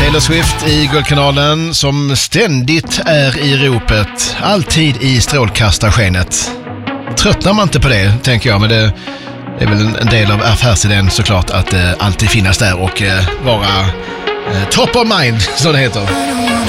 Taylor Swift i Guldkanalen som ständigt är i ropet, alltid i strålkastarskenet. Tröttnar man inte på det, tänker jag, men det är väl en del av affärsidén såklart att alltid finnas där och vara top of mind, som det heter.